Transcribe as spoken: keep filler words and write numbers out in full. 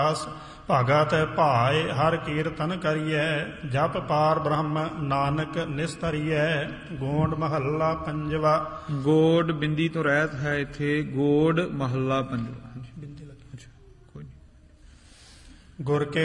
ਭਗਤ ਭਾਏ ਹਰ ਕੀਰਤਨ ਕਰੀਐ ਜਪ ਪਾਰ ਬ੍ਰਹਮ ਨਾਨਕ ਨਿਸਤਰੀਐ। ਗੋਂਡ ਮਹੱਲਾ ਪੰਜਵਾ। ਗੋਡ ਬਿੰਦੀ ਤੋਂ ਰਹਿਤ ਹੈ ਇੱਥੇ, ਗੋਡ ਮਹੱਲਾ ਪੰਜਵਾ। ਗੁਰ ਕੇ